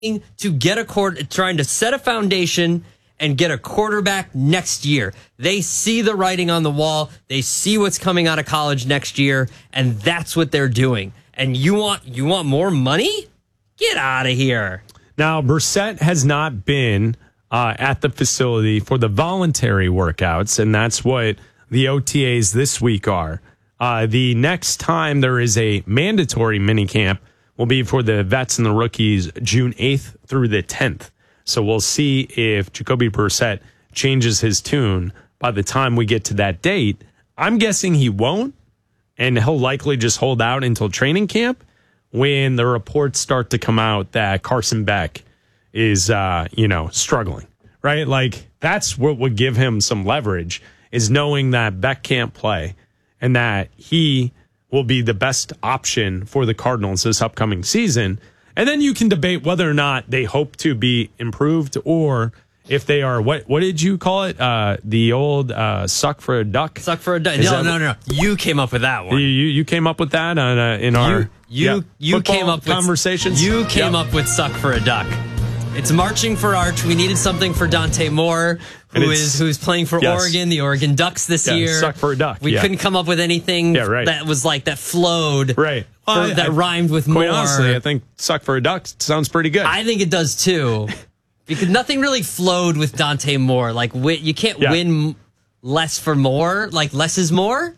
to get trying to set a foundation and get a quarterback next year. They see the writing on the wall. They see what's coming out of college next year, and that's what they're doing. And you want more money? Get out of here. Now, Brissett has not been at the facility for the voluntary workouts, and that's what the OTAs this week are. The next time there is a mandatory minicamp will be for the vets and the rookies June 8th through the 10th. So we'll see if Jacoby Brissett changes his tune by the time we get to that date. I'm guessing he won't, and he'll likely just hold out until training camp when the reports start to come out that Carson Beck is, struggling, right? Like, that's what would give him some leverage, is knowing that Beck can't play and that he will be the best option for the Cardinals this upcoming season. And then you can debate whether or not they hope to be improved or if they are, what did you call it? The old suck for a duck? Suck for a duck. No. You came up with that one. You came up with that in our you came up with conversations? You came up with suck for a duck. It's marching for Arch. We needed something for Dante Moore, who's playing for Oregon, the Oregon Ducks this year. Suck for a duck. We couldn't come up with anything that was like that flowed, right? That rhymed with more. Quite honestly, I think suck for a duck sounds pretty good. I think it does too, because nothing really flowed with Dante Moore. Like you can't win less for more. Like less is more.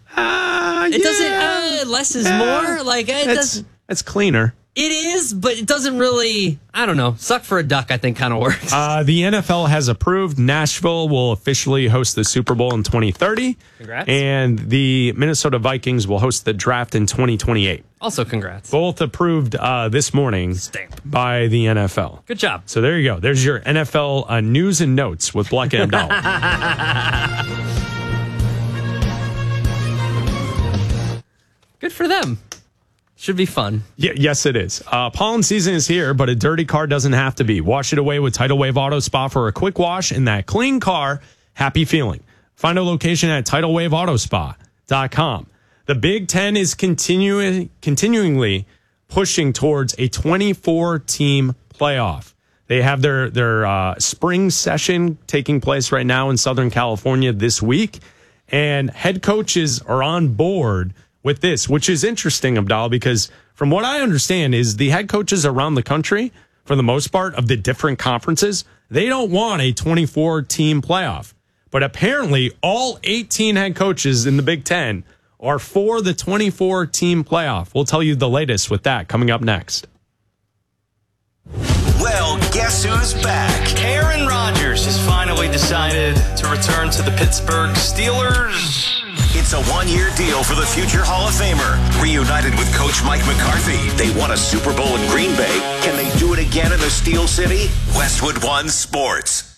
It doesn't. Less is more. Like it's cleaner. It is, but it doesn't really, I don't know. Suck for a duck, I think, kind of works. The NFL has approved Nashville will officially host the Super Bowl in 2030. Congrats. And the Minnesota Vikings will host the draft in 2028. Also, congrats. Both approved this morning by the NFL. Good job. So there you go. There's your NFL news and notes with Black and Abdallah. Good for them. Should be fun. Yes, it is. Pollen season is here, but a dirty car doesn't have to be. Wash it away with Tidal Wave Auto Spa for a quick wash and that clean car happy feeling. Find a location at TidalWaveAutoSpa.com. The Big Ten is continuingly pushing towards a 24-team playoff. They have their spring session taking place right now in Southern California this week, and head coaches are on board with this, which is interesting, Abdal, because from what I understand is the head coaches around the country, for the most part of the different conferences, they don't want a 24-team playoff. But apparently all 18 head coaches in the Big Ten are for the 24-team playoff. We'll tell you the latest with that coming up next. Well, guess who's back? Aaron Rodgers has finally decided to return to the Pittsburgh Steelers. It's a one-year deal for the future Hall of Famer. Reunited with Coach Mike McCarthy, they won a Super Bowl in Green Bay. Can they do it again in the Steel City? Westwood One Sports.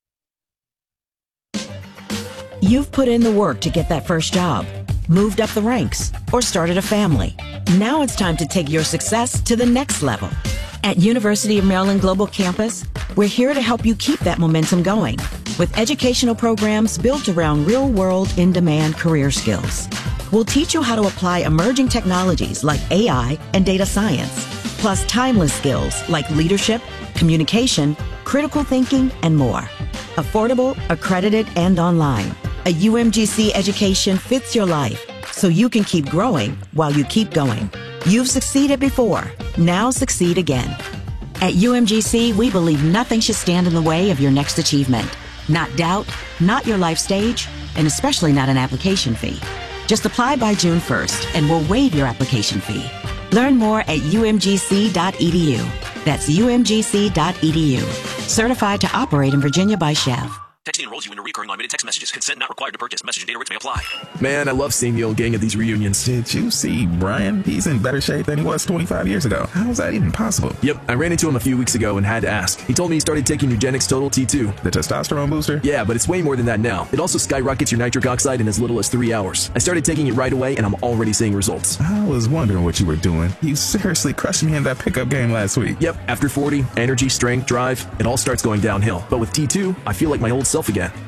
You've put in the work to get that first job, moved up the ranks, or started a family. Now it's time to take your success to the next level. At University of Maryland Global Campus, we're here to help you keep that momentum going with educational programs built around real-world, in-demand career skills. We'll teach you how to apply emerging technologies like AI and data science, plus timeless skills like leadership, communication, critical thinking, and more. Affordable, accredited, and online. A UMGC education fits your life, so you can keep growing while you keep going. You've succeeded before. Now succeed again. At UMGC, we believe nothing should stand in the way of your next achievement. Not doubt, not your life stage, and especially not an application fee. Just apply by June 1st, and we'll waive your application fee. Learn more at umgc.edu. That's umgc.edu. Certified to operate in Virginia by Chev. Texting enrolls you into recurring automated text messages. Consent not required to purchase. Message and data rates may apply. Man, I love seeing the old gang at these reunions. Did you see Brian? He's in better shape than he was 25 years ago. How is that even possible? Yep, I ran into him a few weeks ago and had to ask. He told me he started taking Nugenix Total T2. The testosterone booster? Yeah, but it's way more than that now. It also skyrockets your nitric oxide in as little as 3 hours. I started taking it right away and I'm already seeing results. I was wondering what you were doing. You seriously crushed me in that pickup game last week. Yep, after 40, energy, strength, drive, it all starts going downhill. But with T2, I feel like my old self again.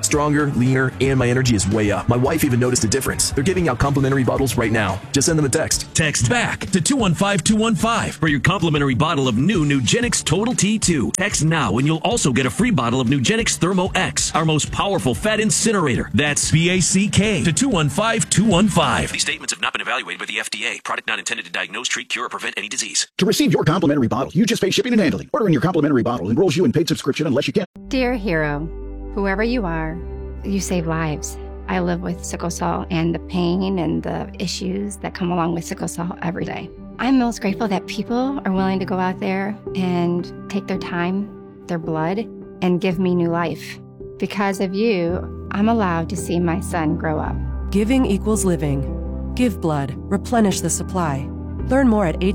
Stronger, leaner, and my energy is way up. My wife even noticed a difference. They're giving out complimentary bottles right now. Just send them a text. Text back to 215-215 for your complimentary bottle of new Nugenix Total T2. Text now and you'll also get a free bottle of Nugenix Thermo X, our most powerful fat incinerator. That's BACK to 215-215. These statements have not been evaluated by the FDA. Product not intended to diagnose, treat, cure, or prevent any disease. To receive your complimentary bottle, you just pay shipping and handling. Ordering your complimentary bottle enrolls you in paid subscription unless you can. Dear hero, whoever you are, you save lives. I live with sickle cell and the pain and the issues that come along with sickle cell every day. I'm most grateful that people are willing to go out there and take their time, their blood, and give me new life. Because of you, I'm allowed to see my son grow up. Giving equals living. Give blood. Replenish the supply. Learn more at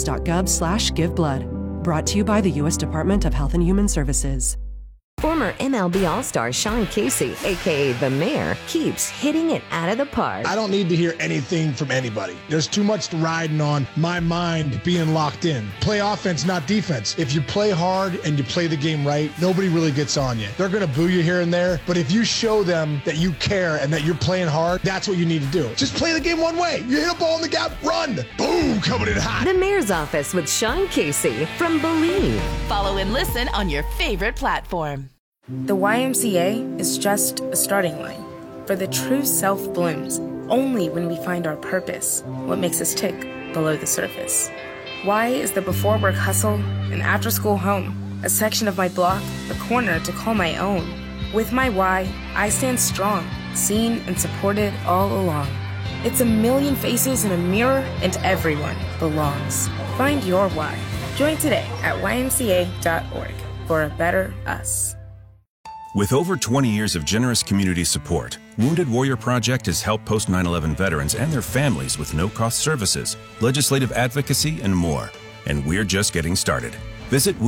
hhs.gov/giveblood. Brought to you by the U.S. Department of Health and Human Services. Former MLB All-Star Sean Casey, a.k.a. The Mayor, keeps hitting it out of the park. I don't need to hear anything from anybody. There's too much riding on my mind being locked in. Play offense, not defense. If you play hard and you play the game right, nobody really gets on you. They're going to boo you here and there, but if you show them that you care and that you're playing hard, that's what you need to do. Just play the game one way. You hit a ball in the gap, run. Boom, coming in hot. The Mayor's Office with Sean Casey from Believe. Follow and listen on your favorite platform. The YMCA is just a starting line, for the true self blooms only when we find our purpose, what makes us tick below the surface. Y is the before work hustle, an after school home, a section of my block, a corner to call my own. With my Y, I stand strong, seen and supported all along. It's a million faces in a mirror and everyone belongs. Find your Y. Join today at ymca.org for a better us. With over 20 years of generous community support, Wounded Warrior Project has helped post 9/11 veterans and their families with no-cost services, legislative advocacy, and more. And we're just getting started. Visit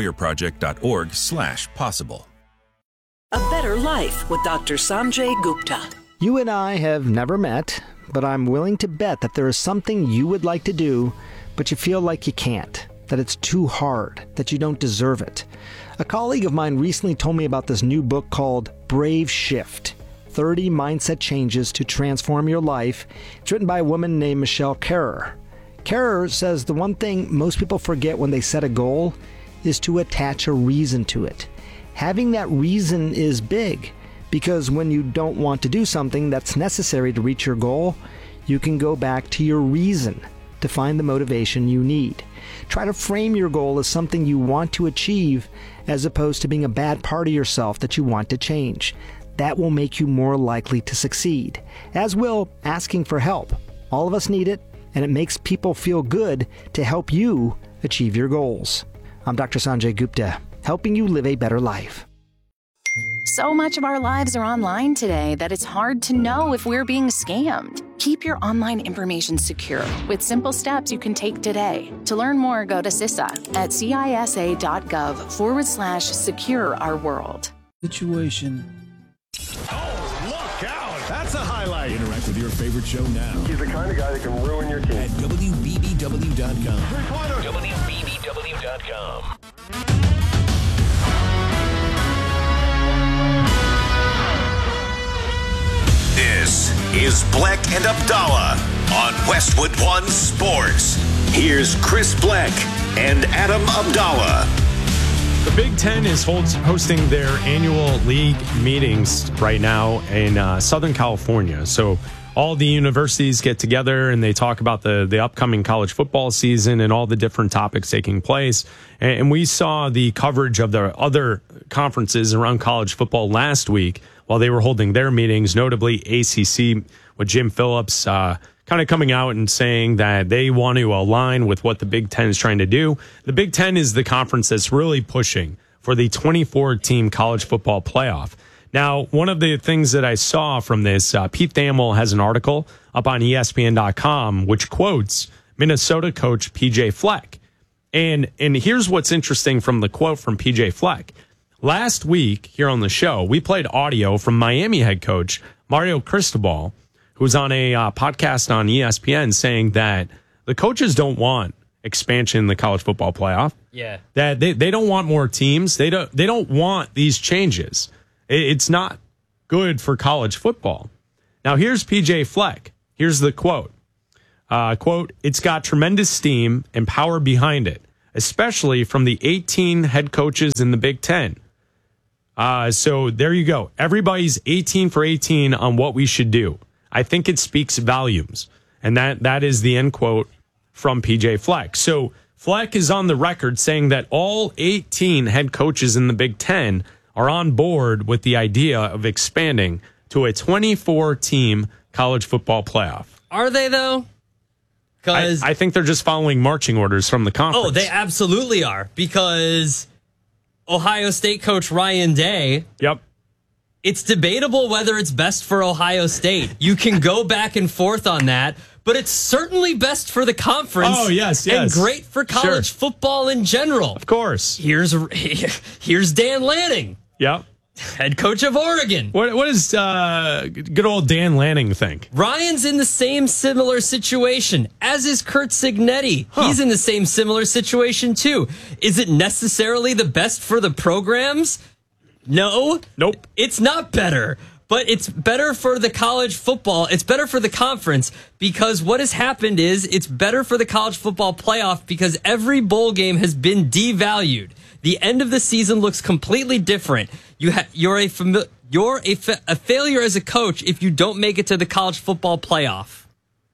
woundedwarriorproject.org/possible. A Better Life with Dr. Sanjay Gupta. You and I have never met, but I'm willing to bet that there is something you would like to do, but you feel like you can't, that it's too hard, that you don't deserve it. A colleague of mine recently told me about this new book called Brave Shift, 30 Mindset Changes to Transform Your Life. It's written by a woman named Michelle Kerrer. Kerrer says the one thing most people forget when they set a goal is to attach a reason to it. Having that reason is big, because when you don't want to do something that's necessary to reach your goal, you can go back to your reason to find the motivation you need. Try to frame your goal as something you want to achieve as opposed to being a bad part of yourself that you want to change. That will make you more likely to succeed, as will asking for help. All of us need it, and it makes people feel good to help you achieve your goals. I'm Dr. Sanjay Gupta, helping you live a better life. So much of our lives are online today that it's hard to know if we're being scammed. Keep your online information secure with simple steps you can take today. To learn more, go to CISA at CISA.gov/secure our world. Situation. Oh, look out! That's a highlight. Interact with your favorite show now. He's the kind of guy that can ruin your team. At WBBW.com. WBBW.com. This is Bleck and Abdallah on Westwood One Sports. Here's Chris Bleck and Adam Abdallah. The Big Ten is hosting their annual league meetings right now in Southern California. So all the universities get together and they talk about the upcoming college football season and all the different topics taking place. And we saw the coverage of the other conferences around college football last week while they were holding their meetings, notably ACC with Jim Phillips kind of coming out and saying that they want to align with what the Big Ten is trying to do. The Big Ten is the conference that's really pushing for the 24-team college football playoff. Now, one of the things that I saw from this, Pete Thamel has an article up on ESPN.com which quotes Minnesota coach P.J. Fleck. And here's what's interesting from the quote from P.J. Fleck. Last week here on the show, we played audio from Miami head coach Mario Cristobal, who's on a podcast on ESPN saying that the coaches don't want expansion in the college football playoff. Yeah. That they don't want more teams. They don't want these changes. It's not good for college football. Now, here's PJ Fleck. Here's the quote. Quote, "It's got tremendous steam and power behind it, especially from the 18 head coaches in the Big Ten." So there you go. Everybody's 18 for 18 on what we should do. I think it speaks volumes. And that is the end quote from PJ Fleck. So Fleck is on the record saying that all 18 head coaches in the Big Ten are on board with the idea of expanding to a 24-team college football playoff. Are they, though? Because I think they're just following marching orders from the conference. Oh, they absolutely are. Because Ohio State coach Ryan Day. Yep. It's debatable whether it's best for Ohio State. You can go back and forth on that, but it's certainly best for the conference. Oh, yes. And great for college football in general. Of course. Here's Dan Lanning. Yep. Head coach of Oregon. What does good old Dan Lanning think? Ryan's in the same similar situation, as is Curt Cignetti. He's in the same similar situation, too. Is it necessarily the best for the programs? No. Nope. It's not better. But it's better for the college football. It's better for the conference because what has happened is it's better for the college football playoff because every bowl game has been devalued. The end of the season looks completely different. You're a failure as a coach if you don't make it to the college football playoff.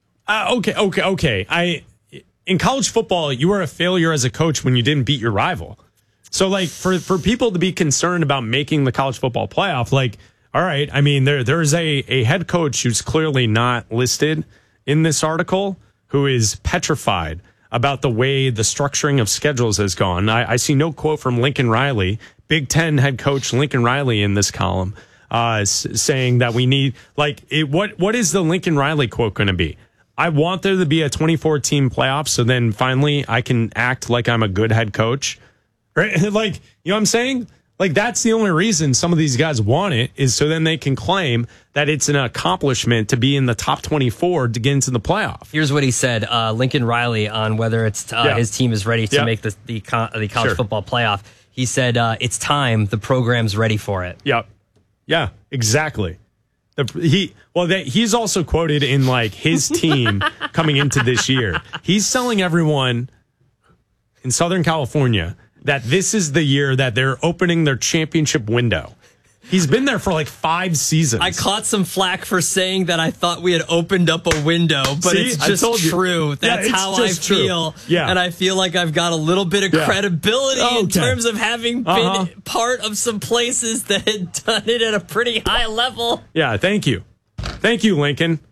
Okay. In college football, you are a failure as a coach when you didn't beat your rival. So, like, for people to be concerned about making the college football playoff, like, all right, I mean, there's a head coach who's clearly not listed in this article who is petrified about the way the structuring of schedules has gone. I see no quote from Lincoln Riley, Big Ten head coach Lincoln Riley in this column, saying that we need, like, what is the Lincoln Riley quote going to be? I want there to be a 24-team playoff so then finally I can act like I'm a good head coach. Right? Like, you know what I'm saying? Like, that's the only reason some of these guys want it is so then they can claim that it's an accomplishment to be in the top 24 to get into the playoff. Here's what he said, Lincoln Riley, on whether it's his team is ready to make the college football playoff. He said, it's time. The program's ready for it. Yep. Yeah, exactly. He's also quoted in, like, his team coming into this year. He's telling everyone in Southern California that this is the year that they're opening their championship window. He's been there for like 5 seasons. I caught some flack for saying that I thought we had opened up a window, but it's just true. That's how I feel. Yeah. And I feel like I've got a little bit of credibility in terms of having been part of some places that had done it at a pretty high level. Yeah, thank you. Thank you, Lincoln.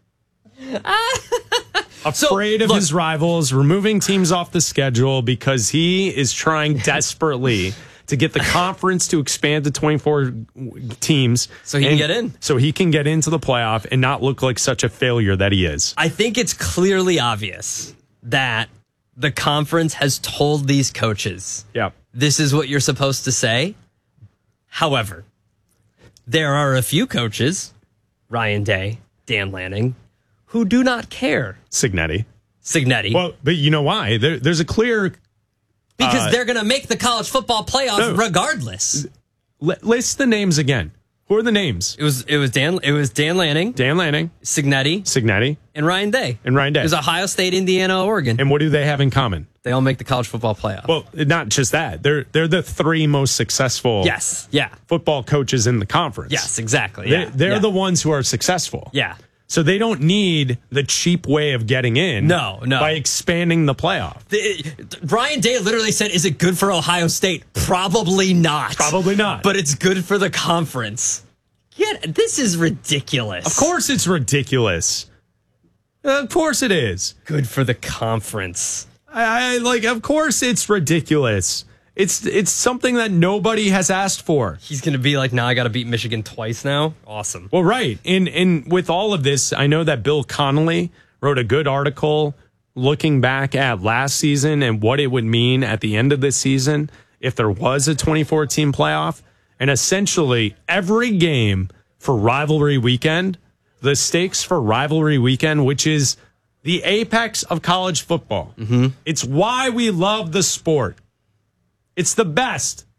Afraid of his rivals, removing teams off the schedule because he is trying desperately to get the conference to expand to 24 teams. So he can get in. So he can get into the playoff and not look like such a failure that he is. I think it's clearly obvious that the conference has told these coaches, this is what you're supposed to say. However, there are a few coaches, Ryan Day, Dan Lanning, who do not care. Cignetti. Well, but you know why? There's a clear... Because they're going to make the college football playoffs regardless. List the names again. Who are the names? It was Dan Lanning. Cignetti. And Ryan Day. It was Ohio State, Indiana, Oregon. And what do they have in common? They all make the college football playoff. Well, not just that. They're the 3 most successful football coaches in the conference. Yes, exactly. They're the ones who are successful. Yeah. So they don't need the cheap way of getting in. No. By expanding the playoff. Ryan Day literally said, is it good for Ohio State? Probably not. But it's good for the conference. This is ridiculous. Of course it's ridiculous. Of course it is. Good for the conference. Of course it's ridiculous. It's something that nobody has asked for. He's going to be like, now I got to beat Michigan twice now. Awesome. Well, right. And with all of this, I know that Bill Connolly wrote a good article looking back at last season and what it would mean at the end of this season if there was a 24-team playoff. And essentially, every game for rivalry weekend, the stakes for rivalry weekend, which is the apex of college football. Mm-hmm. It's why we love the sport. It's the best.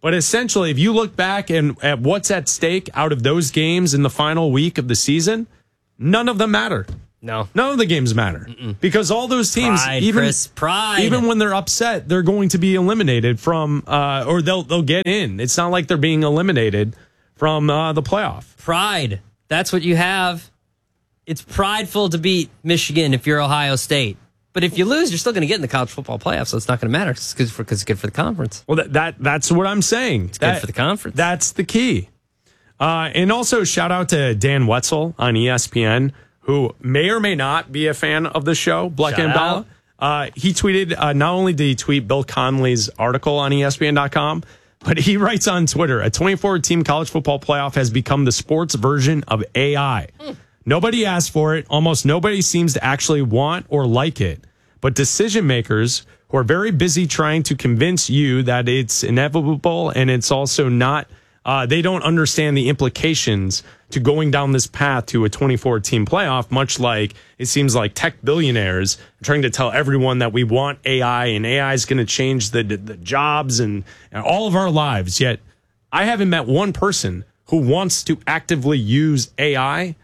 But essentially, if you look back at what's at stake out of those games in the final week of the season, none of them matter. No. None of the games matter. Because all those teams, even when they're upset, they're going to be eliminated from, or they'll get in. It's not like they're being eliminated from the playoff. Pride. That's what you have. It's prideful to beat Michigan if you're Ohio State. But if you lose, you're still going to get in the college football playoff, so it's not going to matter because it's good for the conference. Well, that's what I'm saying. It's good for the conference. That's the key. And also, shout out to Dan Wetzel on ESPN, who may or may not be a fan of the show, Black and Bala. He tweeted, not only did he tweet Bill Connelly's article on ESPN.com, but he writes on Twitter, a 24-team college football playoff has become the sports version of AI. Nobody asked for it. Almost nobody seems to actually want or like it. But decision makers who are very busy trying to convince you that it's inevitable and it's also not, they don't understand the implications to going down this path to a 24-team playoff, much like it seems like tech billionaires are trying to tell everyone that we want AI and AI is going to change the jobs and all of our lives. Yet I haven't met one person who wants to actively use AI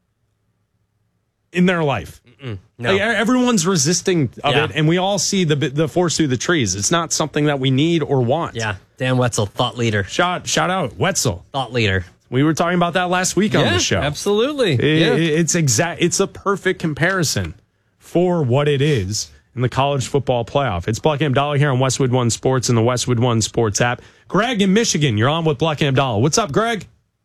in their life. No. Like, everyone's resisting of it, and we all see the forest through the trees. It's not something that we need or want. Yeah, Dan Wetzel, thought leader. Shout out, Wetzel. Thought leader. We were talking about that last week on the show. Absolutely. It's a perfect comparison for what it is in the college football playoff. It's Black and Abdallah here on Westwood One Sports and the Westwood One Sports app. Greg in Michigan, you're on with Black and Abdallah. What's up, Greg?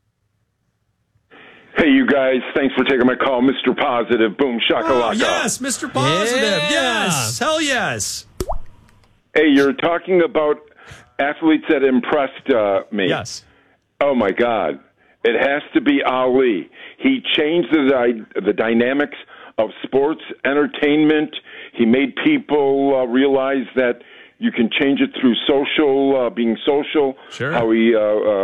Hey, you guys. Thanks for taking my call. Mr. Positive. Boom, shakalaka. Oh, yes, Mr. Positive. Yeah. Yes. Hell yes. Hey, you're talking about athletes that impressed me. Yes. Oh, my God. It has to be Ali. He changed the dynamics of sports, entertainment. He made people realize that you can change it through being social. Sure. How he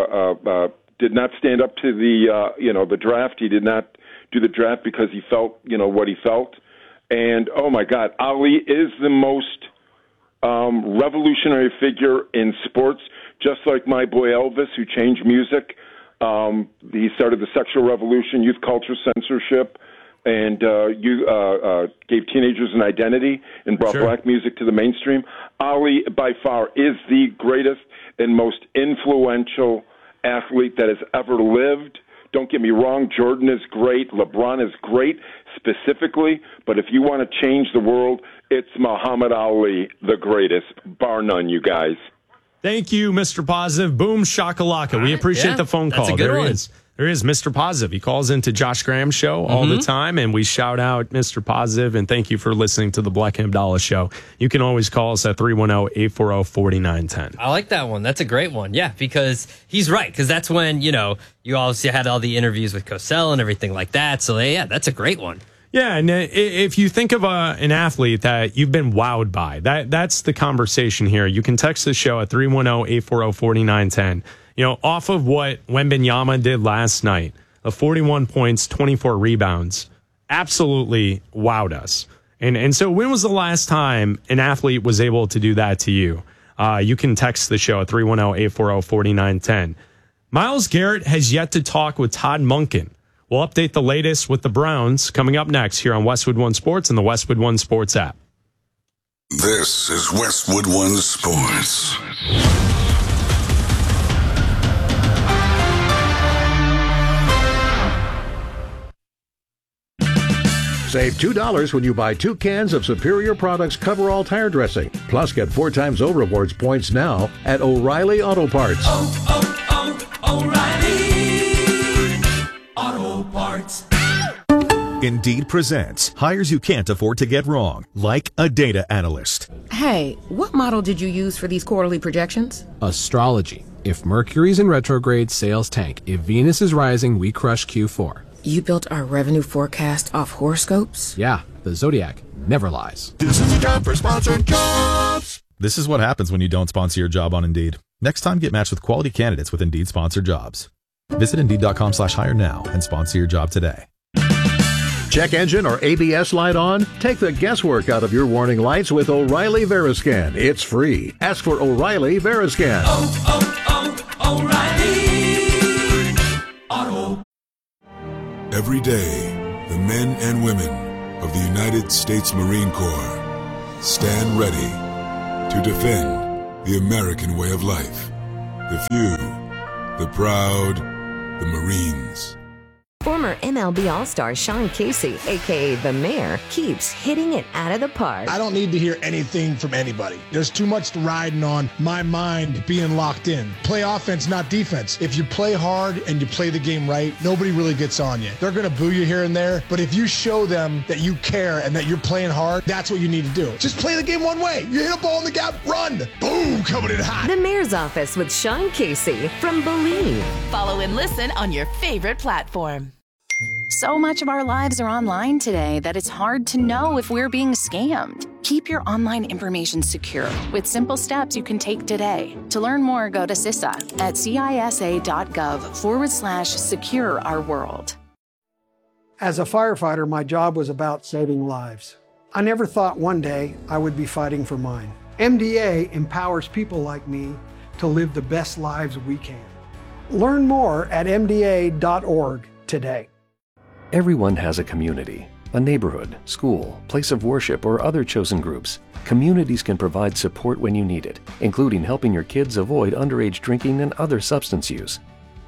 did not stand up to the draft. He did not do the draft because he felt, what he felt. And, oh, my God, Ali is the most revolutionary figure in sports, just like my boy Elvis, who changed music. He started the sexual revolution, youth culture censorship, and gave teenagers an identity and brought black music to the mainstream. Ali, by far, is the greatest and most influential athlete that has ever lived. Don't get me wrong, Jordan is great, LeBron is great specifically, but if you want to change the world, it's Muhammad Ali, the greatest, bar none, you guys. Thank you, Mr. Positive. Boom, shakalaka. We appreciate the phone call. That's a good one. There is Mr. Positive. He calls into Josh Graham's show all the time, and we shout out Mr. Positive, and thank you for listening to the Black and Abdallah show. You can always call us at 310-840-4910. I like that one. That's a great one. Yeah, because he's right. Because that's when, you obviously had all the interviews with Cosell and everything like that. So, yeah, that's a great one. Yeah, and if you think of an athlete that you've been wowed by, that's the conversation here. You can text the show at 310-840-4910. Off of what Wembanyama did last night, 41 points, 24 rebounds, absolutely wowed us. And so when was the last time an athlete was able to do that to you? You can text the show at 310-840-4910. Myles Garrett has yet to talk with Todd Monken. We'll update the latest with the Browns coming up next here on Westwood One Sports and the Westwood One Sports app. This is Westwood One Sports. Save $2 when you buy 2 cans of Superior Products Coverall tire dressing. Plus, get 4 times O Rewards points now at O'Reilly Auto Parts. O'Reilly Auto Parts. Indeed presents hires you can't afford to get wrong, like a data analyst. Hey, what model did you use for these quarterly projections? Astrology. If Mercury's in retrograde, sales tank. If Venus is rising, we crush Q4. You built our revenue forecast off horoscopes? Yeah, the Zodiac never lies. This is a job for sponsored jobs. This is what happens when you don't sponsor your job on Indeed. Next time, get matched with quality candidates with Indeed sponsored jobs. Visit Indeed.com/hire now and sponsor your job today. Check engine or ABS light on? Take the guesswork out of your warning lights with O'Reilly Veriscan. It's free. Ask for O'Reilly Veriscan. Every day, the men and women of the United States Marine Corps stand ready to defend the American way of life. The few, the proud, the Marines. Former MLB All-Star Sean Casey, a.k.a. The Mayor, keeps hitting it out of the park. I don't need to hear anything from anybody. There's too much riding on my mind being locked in. Play offense, not defense. If you play hard and you play the game right, nobody really gets on you. They're going to boo you here and there, but if you show them that you care and that you're playing hard, that's what you need to do. Just play the game one way. You hit a ball in the gap, run. Boom, coming in hot. The Mayor's Office with Sean Casey from Believe. Follow and listen on your favorite platform. So much of our lives are online today that it's hard to know if we're being scammed. Keep your online information secure with simple steps you can take today. To learn more, go to CISA at CISA.gov/secure our world. As a firefighter, my job was about saving lives. I never thought one day I would be fighting for mine. MDA empowers people like me to live the best lives we can. Learn more at MDA.org today. Everyone has a community, a neighborhood, school, place of worship, or other chosen groups. Communities can provide support when you need it, including helping your kids avoid underage drinking and other substance use.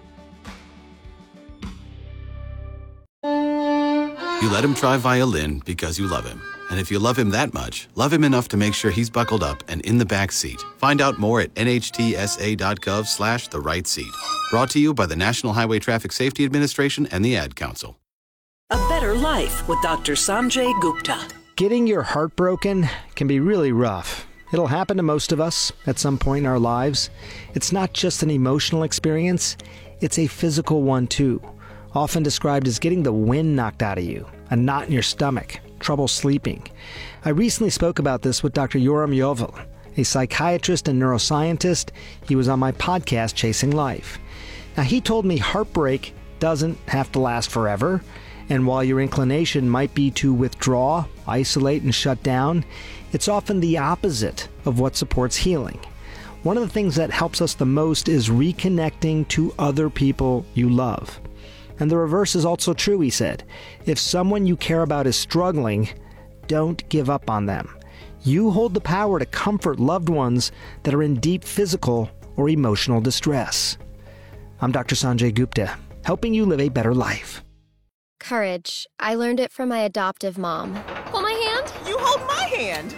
You let him try violin because you love him. And if you love him that much, love him enough to make sure he's buckled up and in the back seat. Find out more at nhtsa.gov/the-right seat. Brought to you by the National Highway Traffic Safety Administration and the Ad Council. A Better Life with Dr. Sanjay Gupta. Getting your heart broken can be really rough. It'll happen to most of us at some point in our lives. It's not just an emotional experience, it's a physical one too. Often described as getting the wind knocked out of you, a knot in your stomach, trouble sleeping. I recently spoke about this with Dr. Yoram Yovel, a psychiatrist and neuroscientist. He was on my podcast, Chasing Life. Now, he told me heartbreak doesn't have to last forever. And while your inclination might be to withdraw, isolate, and shut down, it's often the opposite of what supports healing. One of the things that helps us the most is reconnecting to other people you love. And the reverse is also true, he said. If someone you care about is struggling, don't give up on them. You hold the power to comfort loved ones that are in deep physical or emotional distress. I'm Dr. Sanjay Gupta, helping you live a better life. Courage. I learned it from my adoptive mom. Hold my hand. You hold my hand.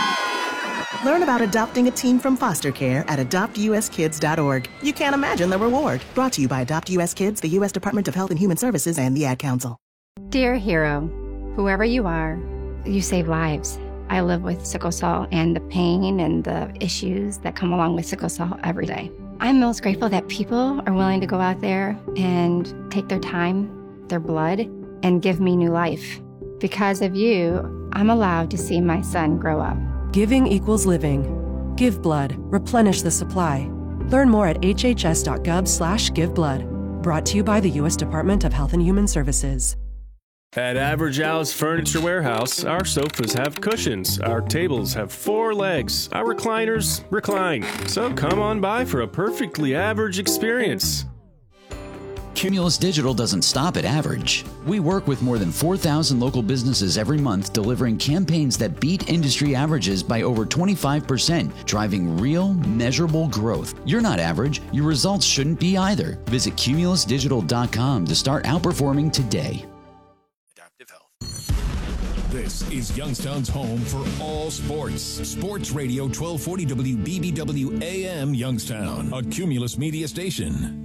Learn about adopting a teen from foster care at adoptuskids.org. You can't imagine the reward. Brought to you by Adopt US Kids, the U.S. Department of Health and Human Services, and the Ad Council. Dear hero, whoever you are, you save lives. I live with sickle cell and the pain and the issues that come along with sickle cell every day. I'm most grateful that people are willing to go out there and take their time, their blood, and give me new life. Because of you, I'm allowed to see my son grow up. Giving equals living. Give blood. Replenish the supply. Learn more at hhs.gov/giveblood. Brought to you by the U.S. Department of Health and Human Services. At Average Al's Furniture Warehouse, our sofas have cushions, our tables have 4 legs, our recliners recline. So come on by for a perfectly average experience. Cumulus Digital doesn't stop at average. We work with more than 4,000 local businesses every month, delivering campaigns that beat industry averages by over 25%, driving real, measurable growth. You're not average. Your results shouldn't be either. Visit cumulusdigital.com to start outperforming today. This is Youngstown's home for all sports. Sports Radio 1240 WBBW AM Youngstown, a Cumulus media station.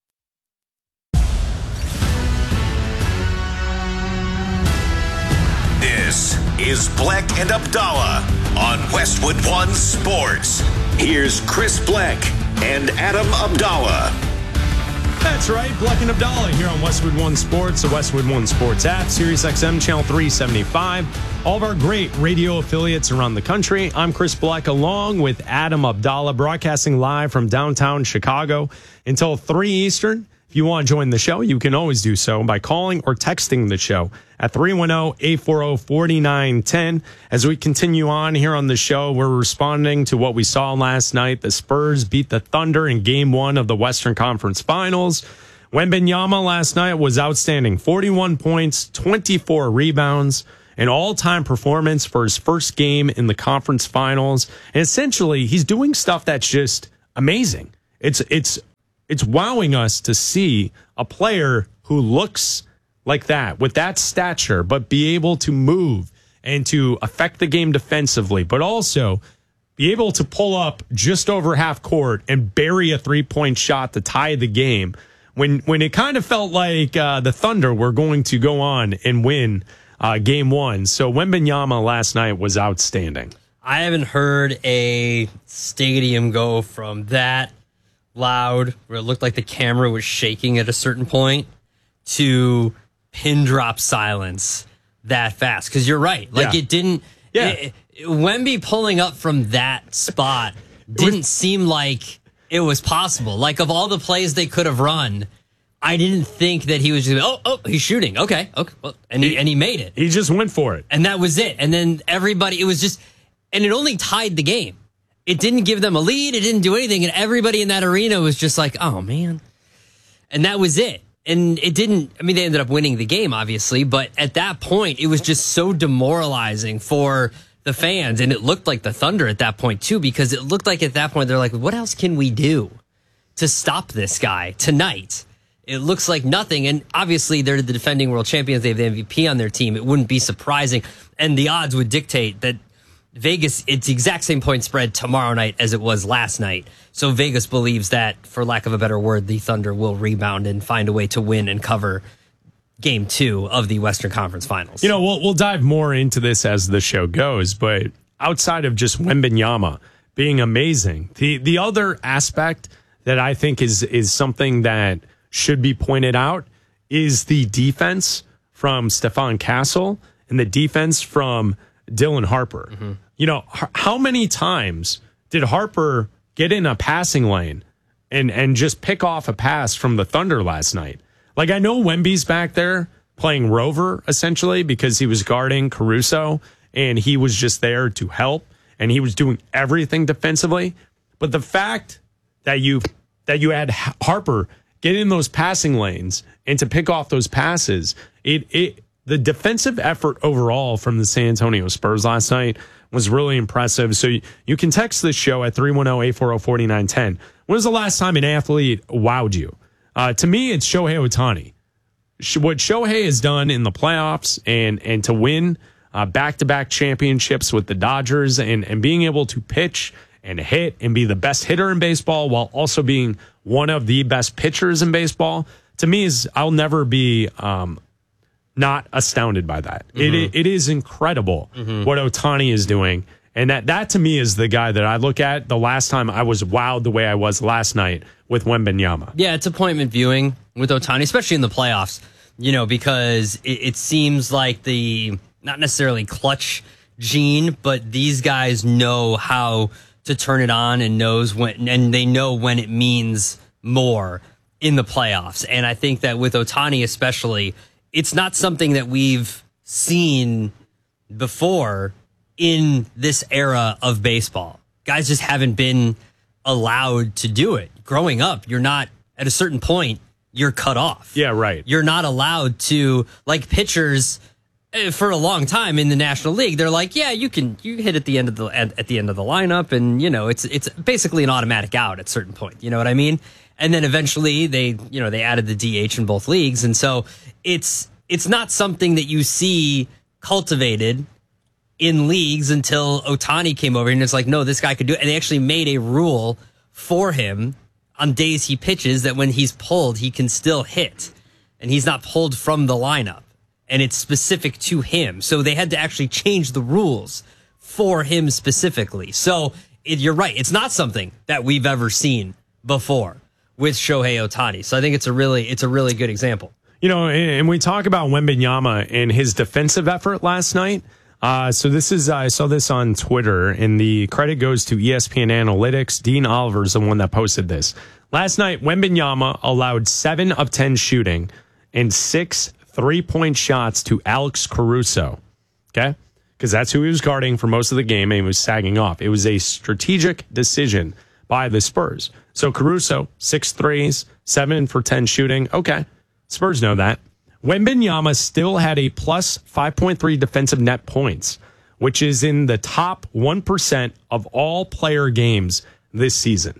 This is Bleck and Abdallah on Westwood One Sports. Here's Chris Bleck and Adam Abdallah. That's right, Bleck and Abdallah here on Westwood One Sports, the Westwood One Sports app, Sirius XM Channel 375, all of our great radio affiliates around the country. I'm Chris Bleck along with Adam Abdallah, broadcasting live from downtown Chicago until 3 Eastern. If you want to join the show, you can always do so by calling or texting the show at 310-840-4910. As we continue on here on the show, we're responding to what we saw last night. The Spurs beat the Thunder in Game 1 of the Western Conference Finals. Wembanyama last night was outstanding. 41 points, 24 rebounds, an all-time performance for his first game in the conference finals. And essentially, he's doing stuff that's just amazing. It's wowing us to see a player who looks like that, with that stature, but be able to move and to affect the game defensively, but also be able to pull up just over half court and bury a three-point shot to tie the game when it kind of felt like the Thunder were going to go on and win game one. So Wembanyama last night was outstanding. I haven't heard a stadium go from that loud, where it looked like the camera was shaking at a certain point, to pin drop silence that fast. Because you're right. Like, it didn't... Yeah. Wemby pulling up from that spot didn't seem like it was possible. Like, of all the plays they could have run, I didn't think that he was just, he's shooting. Okay. Well, and he made it. He just went for it. And that was it. And then everybody, it was just, and it only tied the game. It didn't give them a lead. It didn't do anything. And everybody in that arena was just like, oh, man. And that was it. And it didn't, I mean, they ended up winning the game, obviously. But at that point, it was just so demoralizing for the fans. And it looked like the Thunder at that point, too, because it looked like at that point, they're like, what else can we do to stop this guy tonight? It looks like nothing. And obviously, they're the defending world champions. They have the MVP on their team. It wouldn't be surprising. And the odds would dictate that Vegas, it's the exact same point spread tomorrow night as it was last night. So Vegas believes that, for lack of a better word, the Thunder will rebound and find a way to win and cover game 2 of the Western Conference Finals. You know, we'll dive more into this as the show goes, but outside of just Wembanyama being amazing, the other aspect that I think is something that should be pointed out is the defense from Stephon Castle and the defense from Dylan Harper. Mm-hmm. You know, how many times did Harper get in a passing lane and just pick off a pass from the Thunder last night? Like, I know Wemby's back there playing rover, essentially, because he was guarding Caruso, and he was just there to help, and he was doing everything defensively. But the fact that you had Harper get in those passing lanes and to pick off those passes, the defensive effort overall from the San Antonio Spurs last night was really impressive. So you can text this show at 310-840-4910. When was the last time an athlete wowed you? To me, it's Shohei Ohtani. What Shohei has done in the playoffs and to win back-to-back championships with the Dodgers and being able to pitch and hit and be the best hitter in baseball while also being one of the best pitchers in baseball, to me, I'll never be not astounded by that. Mm-hmm. It is incredible what Ohtani is doing. And that to me is the guy that I look at the last time I was wowed the way I was last night with Wembanyama. Yeah, it's appointment viewing with Ohtani, especially in the playoffs, you know, because it seems like the, not necessarily clutch gene, but these guys know how to turn it on and they know when it means more in the playoffs. And I think that with Ohtani especially, it's not something that we've seen before in this era of baseball. Guys just haven't been allowed to do it. Growing up, you're not, at a certain point, you're cut off. Yeah, right. You're not allowed to, like pitchers for a long time in the National League, they're like, yeah, you hit at the end of the lineup, and you know, it's basically an automatic out at a certain point. You know what I mean? And then eventually they added the DH in both leagues. And so it's not something that you see cultivated in leagues until Ohtani came over and it's like, no, this guy could do it. And they actually made a rule for him on days he pitches that when he's pulled, he can still hit and he's not pulled from the lineup and it's specific to him. So they had to actually change the rules for him specifically. So you're right. It's not something that we've ever seen before with Shohei Ohtani. So I think it's a really good example. You know, and we talk about Wembanyama and his defensive effort last night. So this is, I saw this on Twitter, and the credit goes to ESPN Analytics. Dean Oliver's the one that posted this. Last night, Wembanyama allowed 7 of 10 shooting and 6 3-point shots to Alex Caruso. Okay? Because that's who he was guarding for most of the game, and he was sagging off. It was a strategic decision by the Spurs. So Caruso, 6 threes, 7 for 10 shooting. Okay, Spurs know that. Wembanyama still had a plus 5.3 defensive net points, which is in the top 1% of all player games this season.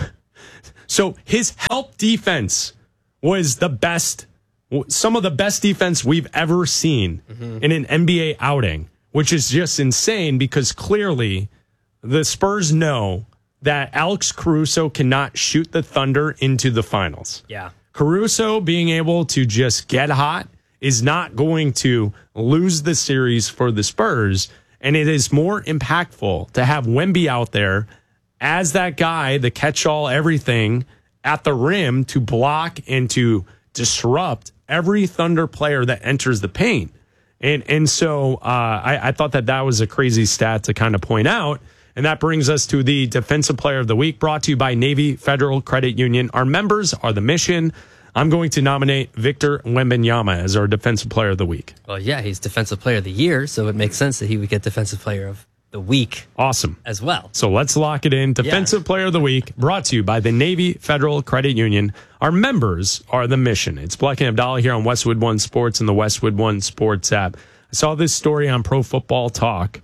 So his help defense was the best, some of the best defense we've ever seen in an NBA outing, which is just insane because clearly the Spurs know that Alex Caruso cannot shoot the Thunder into the finals. Yeah. Caruso being able to just get hot is not going to lose the series for the Spurs, and it is more impactful to have Wemby out there as that guy, the catch-all everything at the rim to block and to disrupt every Thunder player that enters the paint. And so I thought that was a crazy stat to kind of point out. And that brings us to the Defensive Player of the Week, brought to you by Navy Federal Credit Union. Our members are the mission. I'm going to nominate Victor Wembanyama as our Defensive Player of the Week. Well, yeah, he's Defensive Player of the Year, so it makes sense that he would get Defensive Player of the Week. Awesome. As well. So let's lock it in. Defensive Player of the Week, brought to you by the Navy Federal Credit Union. Our members are the mission. It's Black and Abdallah here on Westwood One Sports and the Westwood One Sports app. I saw this story on Pro Football Talk.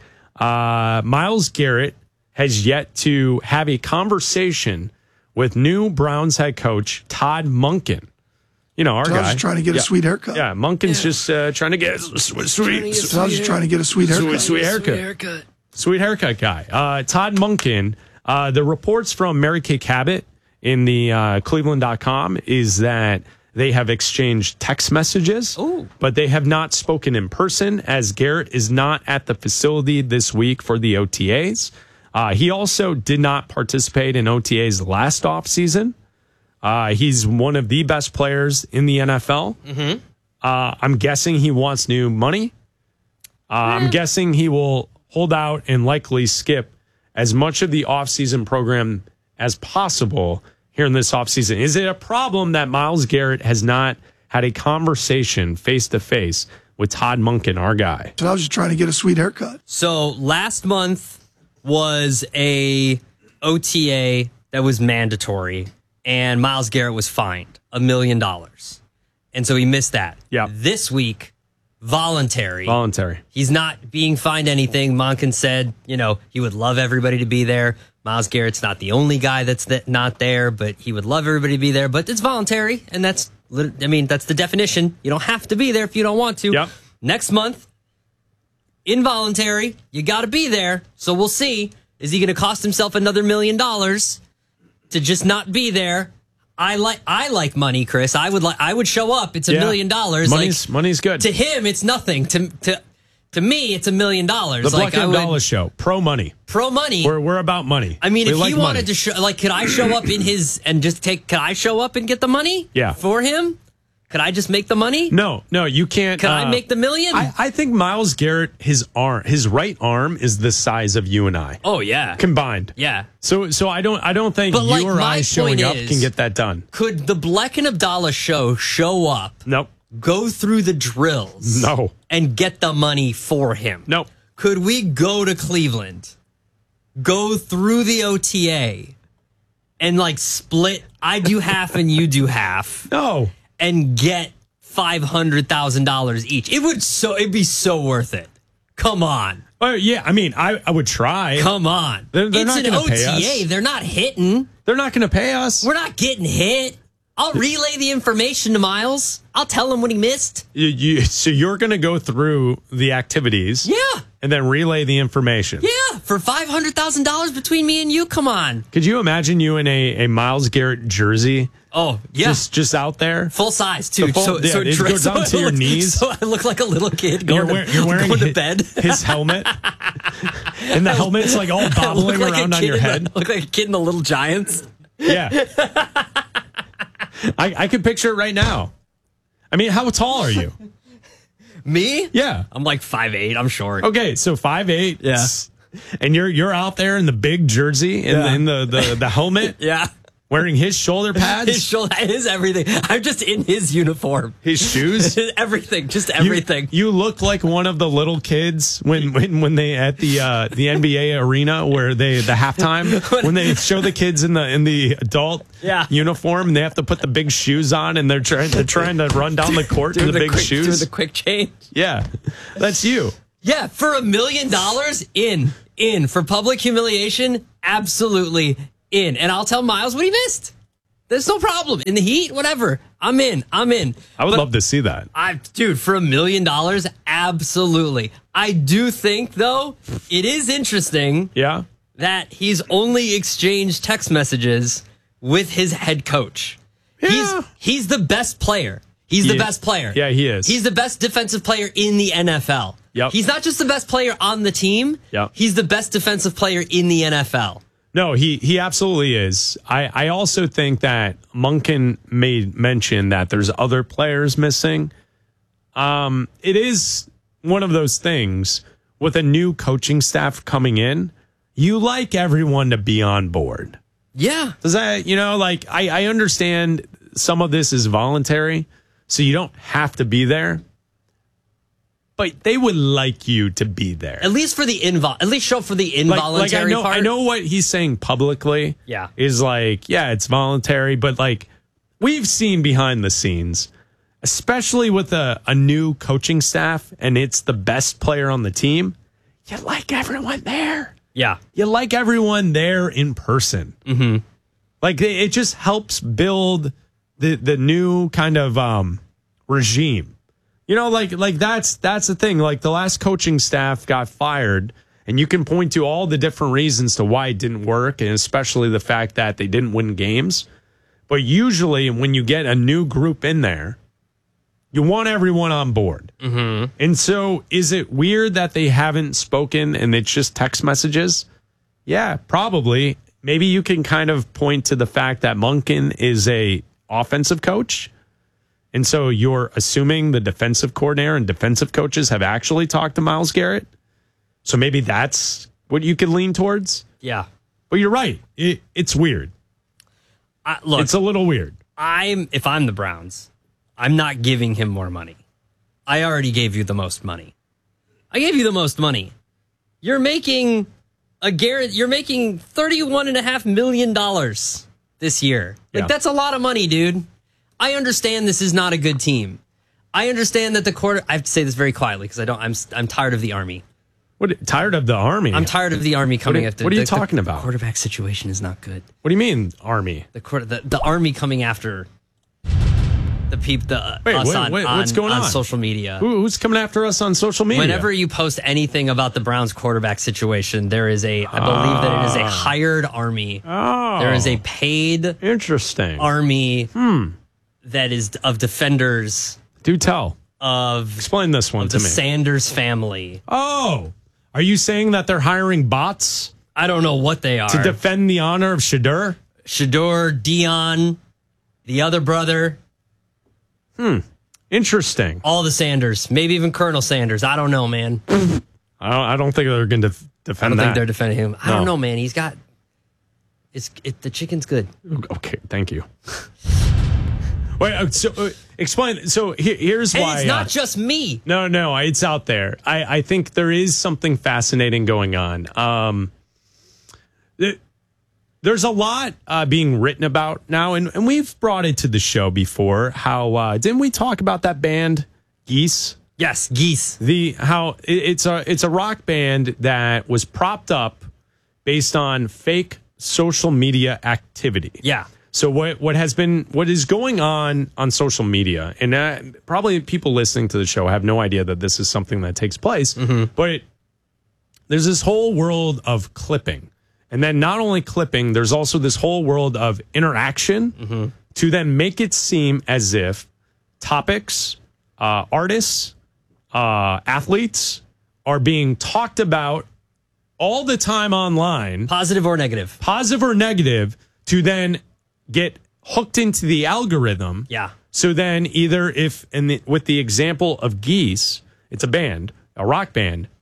Myles Garrett has yet to have a conversation with new Browns head coach Todd Monken. You know, our guy. Just trying to get a sweet haircut. Yeah, Monken's just trying to get trying to get a sweet haircut. Sweet haircut. Sweet haircut guy. Todd Monken, the reports from Mary Kay Cabot in the Cleveland.com is that they have exchanged text messages, but they have not spoken in person, as Garrett is not at the facility this week for the OTAs. He also did not participate in OTAs last offseason. He's one of the best players in the NFL. Mm-hmm. I'm guessing he wants new money. I'm guessing he will hold out and likely skip as much of the offseason program as possible here in this offseason. Is it a problem that Myles Garrett has not had a conversation face-to-face with Todd Monken, our guy? So I was just trying to get a sweet haircut. So last month was a OTA that was mandatory, and Myles Garrett was fined $1 million. And so he missed that. Yeah. This week, voluntary. He's not being fined anything. Monken said, he would love everybody to be there. Myles Garrett's not the only guy that's not there, but he would love everybody to be there. But it's voluntary, and that's the definition. You don't have to be there if you don't want to. Yep. Next month, involuntary, you got to be there. So we'll see. Is he going to cost himself another $1 million to just not be there? I like money, Chris. I would show up. It's $1 million. Money's good. To him, it's nothing. To me, it's $1 million. The Black and Abdallah show. Pro money. We're about money. I mean, we if like he wanted money. to show, could I show up in his and just take? Could I show up and get the money? Yeah. For him. Could I just make the money? No, you can't. Could I make the $1 million? I think Myles Garrett, his right arm is the size of you and I. Oh yeah, combined. Yeah. So I don't think you or I showing up can get that done. Could the Black and Abdallah show up? Nope. Go through the drills? No. And get the money for him? Nope. Could we go to Cleveland, go through the OTA, and split? I do half and you do half. No. And get $500,000 each. It'd be so worth it. Come on. Oh yeah, I mean, I would try. Come on. They're it's not an going to pay OTA. us. They're not hitting. They're not going to pay us. We're not getting hit. I'll relay the information to Myles. I'll tell him what he missed. So you're going to go through the activities. Yeah. And then relay the information. Yeah. For $500,000 between me and you. Come on. Could you imagine you in a Myles Garrett jersey? Oh, yeah. Just out there? Full size, too. It goes down to your knees. So I look like a little kid going to bed. His helmet. And the helmet's all bobbling around on your head. I look like a kid in the Little Giants. Yeah. I can picture it right now. I mean, how tall are you? Me? Yeah. I'm 5'8". I'm short. Okay, so 5'8". Yeah. And you're out there in the big jersey in the helmet. Yeah. Wearing his shoulder pads? His everything. I'm just in his uniform. His shoes? Everything. Just everything. You look like one of the little kids when they at the NBA arena where the halftime when they show the kids in the adult uniform and they have to put the big shoes on and they're trying to run down the court in the big shoes. Doing the quick change. Yeah. That's you. Yeah, for $1 million in for public humiliation, absolutely in. And I'll tell Miles what he missed. There's no problem. In the heat, whatever. I'm in. I would love to see that. Dude, for $1 million, absolutely. I do think, though, it is interesting that he's only exchanged text messages with his head coach. Yeah. He's the best player. He's the best player. Yeah, he is. He's the best defensive player in the NFL. Yep. He's not just the best player on the team. Yep. He's the best defensive player in the NFL. No, he absolutely is. I also think that Monken made mention that there's other players missing. It is one of those things with a new coaching staff coming in. You like everyone to be on board. Yeah. Does that, I understand some of this is voluntary, so you don't have to be there. But they would like you to be there. At least for the at least show for the involuntary part. I know what he's saying publicly. Yeah. Is it's voluntary, but we've seen behind the scenes, especially with a new coaching staff and it's the best player on the team, you like everyone there. Yeah. You like everyone there in person. Mm-hmm. It just helps build the new kind of regime. That's the thing. The last coaching staff got fired, and you can point to all the different reasons to why it didn't work, and especially the fact that they didn't win games. But usually, when you get a new group in there, you want everyone on board. Mm-hmm. And so, is it weird that they haven't spoken and it's just text messages? Yeah, probably. Maybe you can kind of point to the fact that Monken is a offensive coach. And so you're assuming the defensive coordinator and defensive coaches have actually talked to Myles Garrett. So maybe that's what you could lean towards. Yeah. But you're right. It's weird. Look, it's a little weird. If I'm the Browns, I'm not giving him more money. I already gave you the most money. I gave you the most money. You're making $31.5 million this year. That's a lot of money, dude. I understand this is not a good team. I understand that I have to say this very quietly because I'm tired of the Army. What? Tired of the Army? I'm tired of the Army coming after. What are you talking about? The quarterback situation is not good. What do you mean, Army? The Army coming after the people. What's going on on social media? Who's coming after us on social media? Whenever you post anything about the Browns quarterback situation, there is I believe that it is a hired army. Oh, there is a paid interesting army. That is of defenders. Do tell. Explain this one to me. The Sanders family. Oh, are you saying that they're hiring bots? I don't know what they are. To defend the honor of Shedeur? Shedeur, Dion, the other brother. Interesting. All the Sanders. Maybe even Colonel Sanders. I don't know, man. I don't think they're going to defend I don't that. think they're defending him. I don't know, man. He's got... the chicken's good. Okay, thank you. Wait, so explain. So here's why. It's not just me. No, it's out there. I think there is something fascinating going on. There's a lot being written about now, and we've brought it to the show before. How didn't we talk about that band, Geese? Yes, Geese. It's a rock band that was propped up based on fake social media activity. Yeah. So what is going on social media, and probably people listening to the show have no idea that this is something that takes place, but there's this whole world of clipping. And then not only clipping, there's also this whole world of interaction to then make it seem as if topics, artists, athletes are being talked about all the time online. Positive or negative. Positive or negative to then get hooked into the algorithm. Yeah. So then either with the example of Geese, it's a band, a rock band,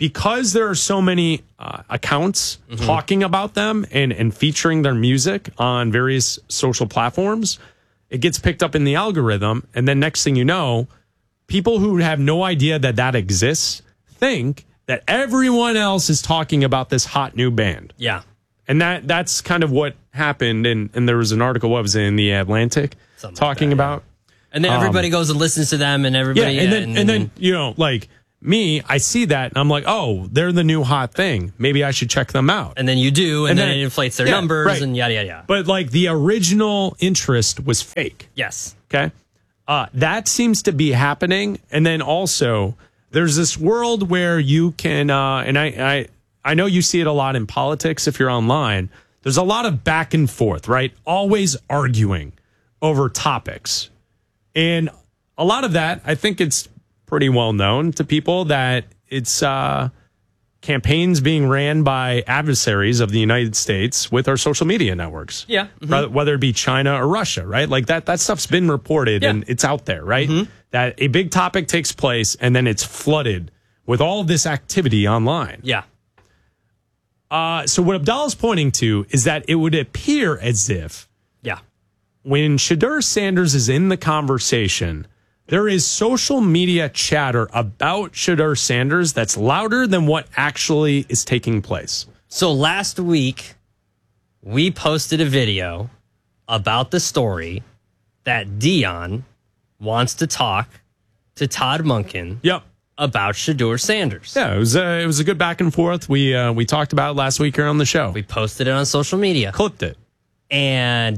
because there are so many accounts talking about them and featuring their music on various social platforms, it gets picked up in the algorithm. And then next thing you know, people who have no idea that exists think that everyone else is talking about this hot new band. Yeah. And that's kind of what happened. And there was an article, what was it, in the Atlantic, talking about. And then everybody goes and listens to them, and everybody. And then you know, like me, I see that, and I'm like, oh, they're the new hot thing. Maybe I should check them out. And then you do, and then it inflates their numbers, and yada, yada, yada. But like the original interest was fake. Yes. Okay. That seems to be happening. And then also, there's this world where you can, and I know you see it a lot in politics if you're online. There's a lot of back and forth, right? Always arguing over topics. And a lot of that, I think it's pretty well known to people that it's campaigns being ran by adversaries of the United States with our social media networks. Yeah. Whether it be China or Russia, right? Like that stuff's been reported and it's out there, right? That a big topic takes place and then it's flooded with all of this activity online. Yeah. So what Abdallah's pointing to is that it would appear as if when Shedeur Sanders is in the conversation, there is social media chatter about Shedeur Sanders that's louder than what actually is taking place. So last week, we posted a video about the story that Dion wants to talk to Todd Monken about Shedeur Sanders. Yeah, it was a good back and forth. We talked about it last week here on the show. We posted it on social media. Clipped it. And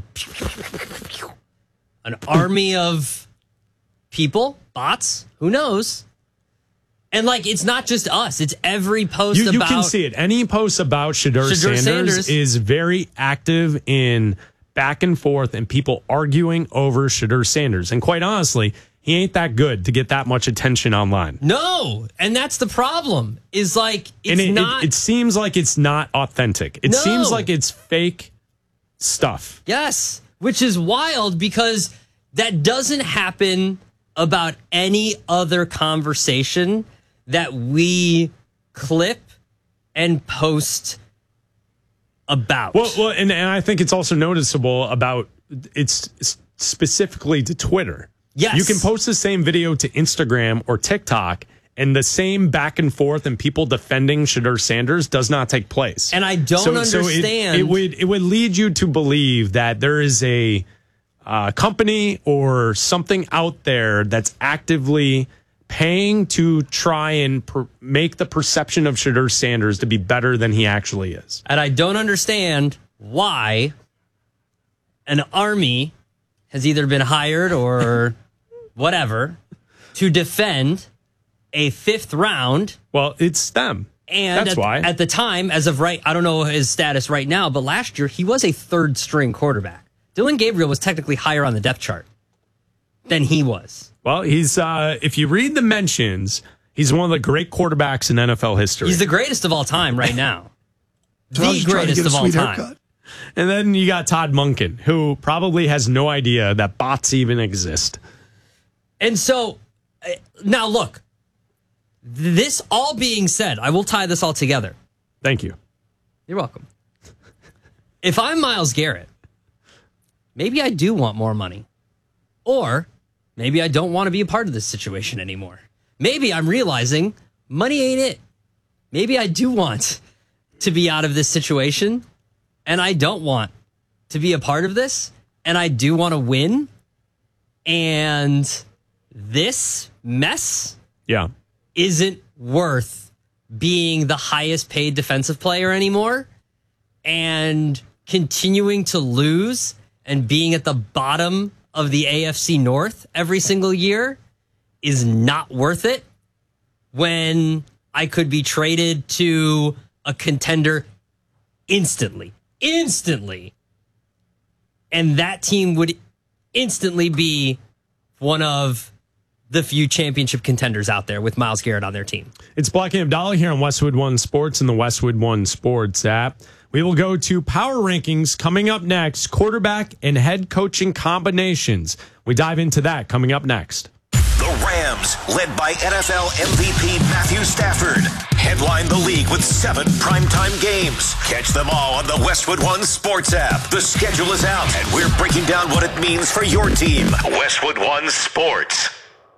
an army of people, bots, who knows? And like, it's not just us. It's every post about... You can see it. Any post about Shedeur Sanders is very active in back and forth and people arguing over Shedeur Sanders. And quite honestly, he ain't that good to get that much attention online. No. And that's the problem. Is like, it's not... It seems like it's not authentic. It seems like it's fake stuff. Yes. Which is wild because that doesn't happen about any other conversation that we clip and post about. Well, and I think it's also noticeable about it's specifically to Twitter. Yes. You can post the same video to Instagram or TikTok, and the same back and forth and people defending Shedeur Sanders does not take place. And I don't understand. It would lead you to believe that there is a company or something out there that's actively paying to try and make the perception of Shedeur Sanders to be better than he actually is. And I don't understand why an army has either been hired or whatever to defend a fifth round. Well, it's them. And that's why. At the time, as of right, I don't know his status right now, but last year he was a third string quarterback. Dylan Gabriel was technically higher on the depth chart than he was. Well, he's if you read the mentions, he's one of the great quarterbacks in NFL history. He's the greatest of all time right now. The greatest of all time. Haircut. And then you got Todd Monken, who probably has no idea that bots even exist. And so, now look, this all being said, I will tie this all together. Thank you. You're welcome. If I'm Myles Garrett, maybe I do want more money. Or maybe I don't want to be a part of this situation anymore. Maybe I'm realizing money ain't it. Maybe I do want to be out of this situation, and I don't want to be a part of this, and I do want to win. And this mess isn't worth being the highest paid defensive player anymore and continuing to lose and being at the bottom of the AFC North every single year is not worth it when I could be traded to a contender instantly. And that team would instantly be one of the few championship contenders out there with Myles Garrett on their team. It's Black and Abdallah here on Westwood One Sports and the Westwood One Sports app. We will go to power rankings coming up next, quarterback and head coaching combinations. We dive into that coming up next. The Rams, led by NFL MVP Matthew Stafford, headline the league with 7 primetime games. Catch them all on the Westwood One Sports app. The schedule is out, and we're breaking down what it means for your team. Westwood One Sports.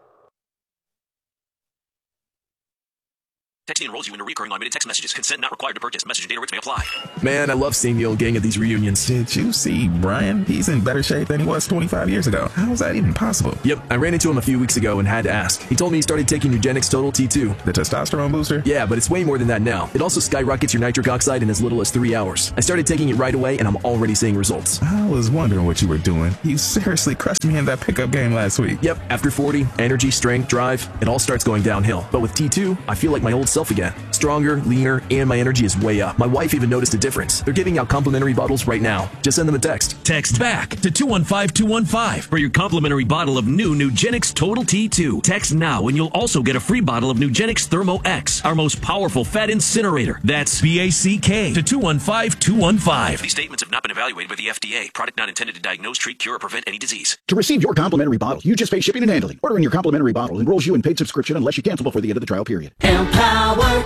Texting enrolls you into recurring automated text messages. Consent not required to purchase. Message and data rates may apply. Man, I love seeing the old gang at these reunions. Did you see Brian? He's in better shape than he was 25 years ago. How is that even possible? Yep, I ran into him a few weeks ago and had to ask. He told me he started taking Nugenix Total T2. The testosterone booster? Yeah, but it's way more than that now. It also skyrockets your nitric oxide in as little as 3 hours. I started taking it right away, and I'm already seeing results. I was wondering what you were doing. You seriously crushed me in that pickup game last week. Yep, after 40, energy, strength, drive, it all starts going downhill. But with T2, I feel like my old self again. Stronger, leaner, and my energy is way up. My wife even noticed a difference. They're giving out complimentary bottles right now. Just send them a text. Text BACK to 215-215 for your complimentary bottle of new Nugenix Total T2. Text now and you'll also get a free bottle of Nugenix Thermo X, our most powerful fat incinerator. That's BACK to 215-215. These statements have not been evaluated by the FDA. Product not intended to diagnose, treat, cure, or prevent any disease. To receive your complimentary bottle, you just pay shipping and handling. Ordering your complimentary bottle enrolls you in paid subscription unless you cancel before the end of the trial period. Empower.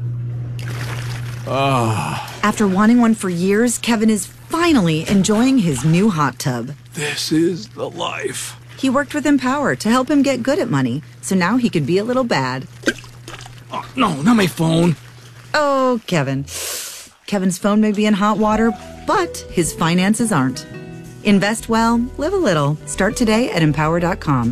After wanting one for years, Kevin is finally enjoying his new hot tub. This is the life. He worked with Empower to help him get good at money, so now he can be a little bad. Oh, no, not my phone. Oh, Kevin. Kevin's phone may be in hot water, but his finances aren't. Invest well, live a little. Start today at Empower.com.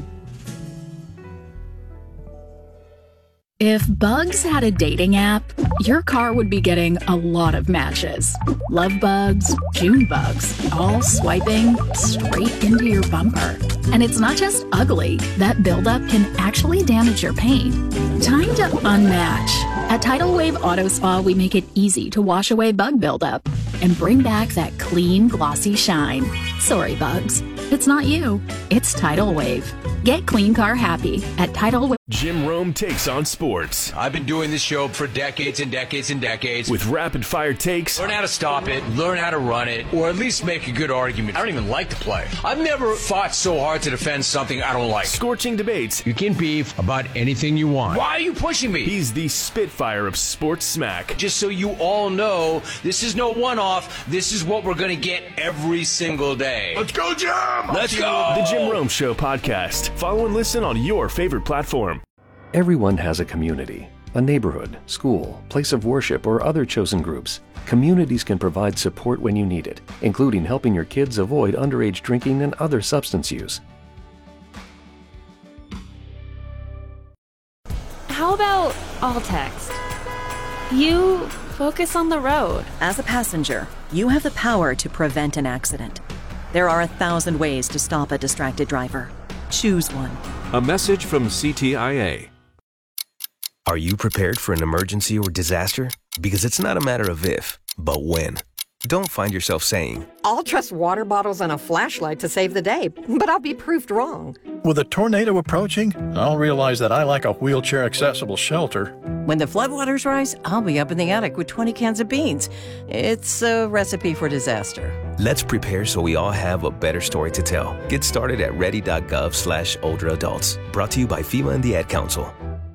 If Bugs had a dating app, your car would be getting a lot of matches. Love bugs, June bugs, all swiping straight into your bumper. And it's not just ugly. That buildup can actually damage your paint. Time to unmatch. At Tidal Wave Auto Spa, we make it easy to wash away bug buildup and bring back that clean, glossy shine. Sorry, bugs. It's not you. It's Tidal Wave. Get clean car happy at Tidal Wave. Jim Rome takes on sports. I've been doing this show for decades and decades and decades. With rapid fire takes. Learn how to stop it, learn how to run it, or at least make a good argument. I don't even like to play. I've never fought so hard to defend something I don't like. Scorching debates. You can beef about anything you want. Why are you pushing me? He's the Spitfire of sports smack. Just so you all know, this is no one-off. This is what we're going to get every single day. Let's go, Jim! Let's go! The Jim Rome Show podcast. Follow and listen on your favorite platform. Everyone has a community, a neighborhood, school, place of worship, or other chosen groups. Communities can provide support when you need it, including helping your kids avoid underage drinking and other substance use. How about all text? You focus on the road. As a passenger, you have the power to prevent an accident. There are 1,000 ways to stop a distracted driver. Choose one. A message from CTIA. Are you prepared for an emergency or disaster? Because it's not a matter of if, but when. Don't find yourself saying, I'll trust water bottles and a flashlight to save the day, but I'll be proved wrong. With a tornado approaching, I'll realize that I lack a wheelchair-accessible shelter. When the floodwaters rise, I'll be up in the attic with 20 cans of beans. It's a recipe for disaster. Let's prepare so we all have a better story to tell. Get started at ready.gov/older adults. Brought to you by FEMA and the Ad Council.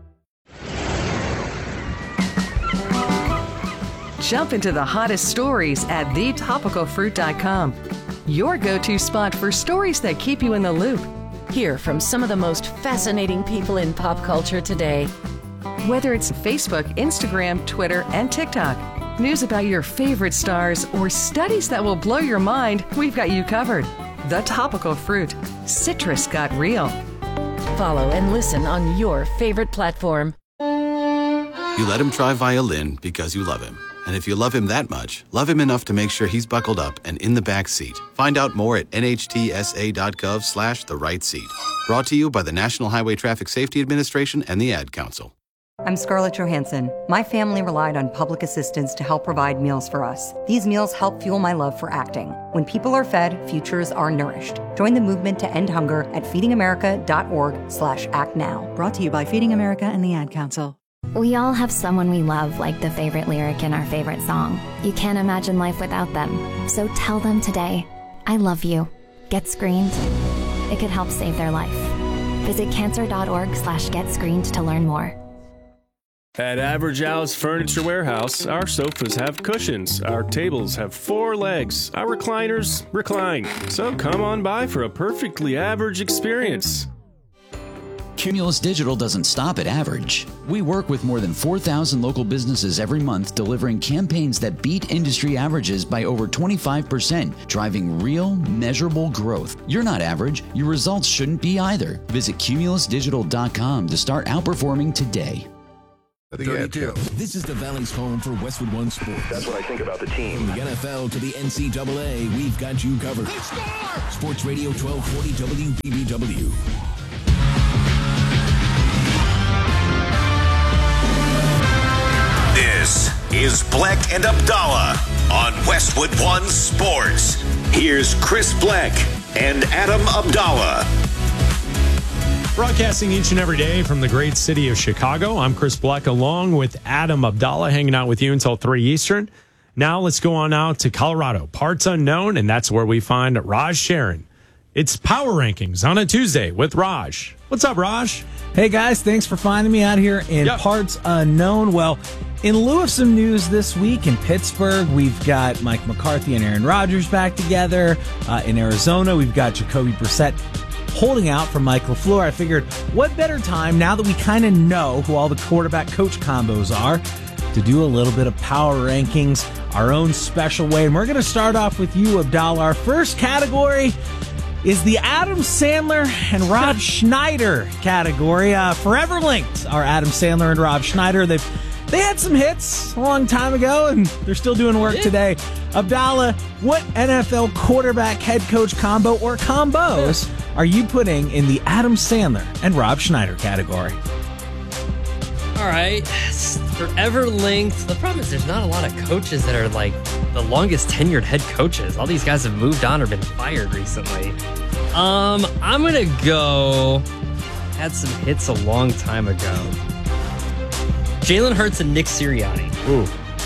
Jump into the hottest stories at thetopicalfruit.com. Your go-to spot for stories that keep you in the loop. Hear from some of the most fascinating people in pop culture today. Whether it's Facebook, Instagram, Twitter, and TikTok, news about your favorite stars, or studies that will blow your mind, we've got you covered. The Topical Fruit. Citrus got real. Follow and listen on your favorite platform. You let him try violin because you love him. And if you love him that much, love him enough to make sure he's buckled up and in the back seat. Find out more at nhtsa.gov/the right seat. Brought to you by the National Highway Traffic Safety Administration and the Ad Council. I'm Scarlett Johansson. My family relied on public assistance to help provide meals for us. These meals help fuel my love for acting. When people are fed, futures are nourished. Join the movement to end hunger at feedingamerica.org/actnow. Brought to you by Feeding America and the Ad Council. We all have someone we love, like the favorite lyric in our favorite song. You can't imagine life without them. So tell them today, I love you. Get screened. It could help save their life. Visit cancer.org/getscreened to learn more. At Average Al's Furniture Warehouse, our sofas have cushions, our tables have 4 legs, our recliners recline. So come on by for a perfectly average experience. Cumulus Digital doesn't stop at average. We work with more than 4,000 local businesses every month, delivering campaigns that beat industry averages by over 25%, driving real, measurable growth. You're not average. Your results shouldn't be either. Visit cumulusdigital.com to start outperforming today. 32. This is the Valley's home for Westwood One Sports. That's what I think about the team. From the NFL to the NCAA, we've got you covered. Sports Radio 1240 WBBW. This is Bleck and Abdallah on Westwood One Sports. Here's Chris Bleck and Adam Abdallah. Broadcasting each and every day from the great city of Chicago, I'm Chris Bleck along with Adam Abdallah, hanging out with you until 3 Eastern. Now let's go on out to Colorado. Parts unknown, and that's where we find Raj Sharon. It's Power Rankings on a Tuesday with Raj. What's up, Raj? Hey, guys. Thanks for finding me out here in Parts Unknown. Well, in lieu of some news this week in Pittsburgh, we've got Mike McCarthy and Aaron Rodgers back together. In Arizona, we've got Jacoby Brissett holding out for Mike LaFleur. I figured, what better time, now that we kind of know who all the quarterback-coach combos are, to do a little bit of power rankings our own special way. And we're going to start off with you, Abdallah. Our first category is the Adam Sandler and Rob Schneider category. Forever linked are Adam Sandler and Rob Schneider. They had some hits a long time ago, and they're still doing work today. Abdallah, what NFL quarterback head coach combo or combos are you putting in the Adam Sandler and Rob Schneider category? All right. Forever linked. The problem is there's not a lot of coaches that are like the longest tenured head coaches. All these guys have moved on or been fired recently. I'm going to go, had some hits a long time ago. Jalen Hurts and Nick Sirianni. Ooh.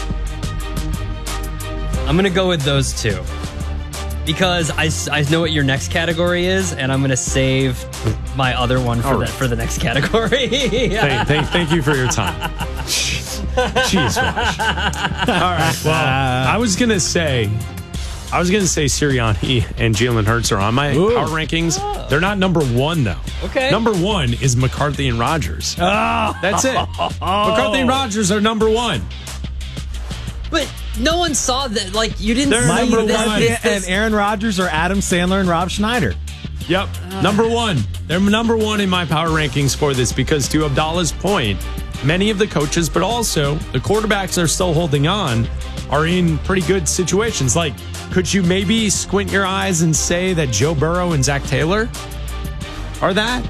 I'm going to go with those two because I know what your next category is, and I'm going to save my other one for the next category. Thank you for your time. Jeez, Raj. All right. Well, I was gonna say Sirianni and Jalen Hurts are on my power rankings. Oh. They're not number one though. Okay. Number one is McCarthy and Rodgers. Oh. That's it. McCarthy and Rodgers are number one. But no one saw that. Like, you didn't see number this. one. And Aaron Rodgers are Adam Sandler and Rob Schneider. Yep. Number one. They're number one in my power rankings for this because, to Abdallah's point, many of the coaches, but also the quarterbacks are still holding on, are in pretty good situations. Like, could you maybe squint your eyes and say that Joe Burrow and Zach Taylor are that?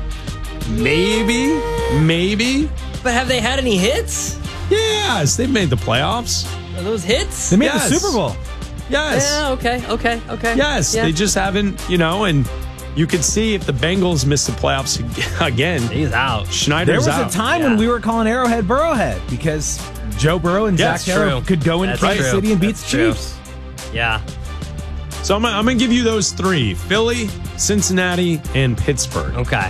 Maybe. But have they had any hits? Yes, they've made the playoffs. Are those hits? They made the Super Bowl. Yes. Yeah, okay. Yes, they just haven't, and you could see if the Bengals miss the playoffs again. He's out. Schneider's out. There was a time when we were calling Arrowhead Burrowhead because Joe Burrow and Zach Taylor could go into Kansas City and beat the Chiefs. Yeah. So I'm going to give you those three: Philly, Cincinnati, and Pittsburgh. Okay.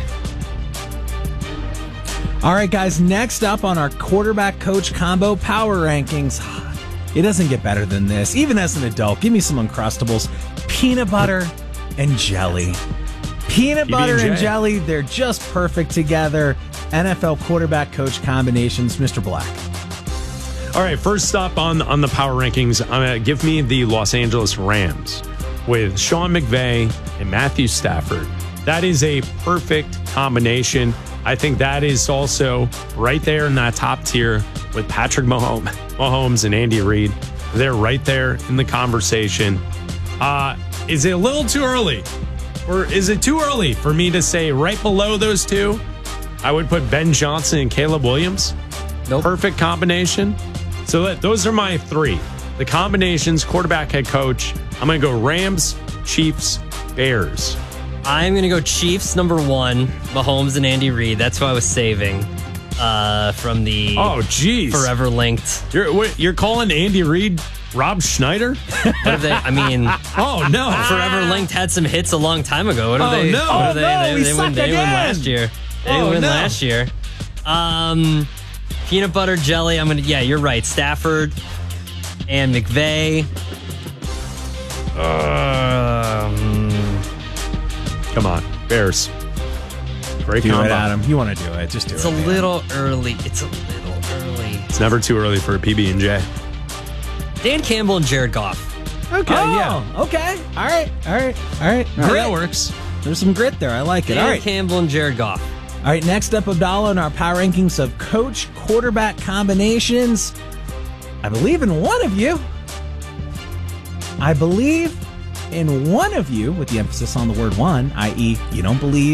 All right, guys. Next up on our quarterback coach combo power rankings. It doesn't get better than this. Even as an adult, give me some Uncrustables. Peanut butter and jelly. Peanut butter and jelly, they're just perfect together. NFL quarterback coach combinations, Mr. Black. All right, first up on the power rankings, give me the Los Angeles Rams with Sean McVay and Matthew Stafford. That is a perfect combination. I think that is also right there in that top tier with Patrick Mahomes and Andy Reid. They're right there in the conversation. Is it a little too early? Or is it too early for me to say right below those two, I would put Ben Johnson and Caleb Williams? Nope. Perfect combination. So those are my three. The combinations, quarterback, head coach. I'm going to go Rams, Chiefs, Bears. I'm going to go Chiefs, number one, Mahomes and Andy Reid. That's who I was saving from the Forever Linked. You're calling Andy Reid Rob Schneider? What have they? I mean, oh no! Forever Linked had some hits a long time ago. What have they? No! They won last year. They didn't win last year. Peanut butter jelly. Yeah, you're right. Stafford and McVay. Come on, Bears. Great do combo. it, Adam. You want to do it? Just do It's it. a man. little early. It's never too early for a PB&J. Dan Campbell and Jared Goff. Okay, yeah. Okay. All right. Grit. That works. There's some grit there. I like it. Dan All right. Campbell and Jared Goff. All right, next up, Abdallah, in our power rankings of coach quarterback combinations. I believe in one of you. I believe in one of you, with the emphasis on the word one, i.e., you don't believe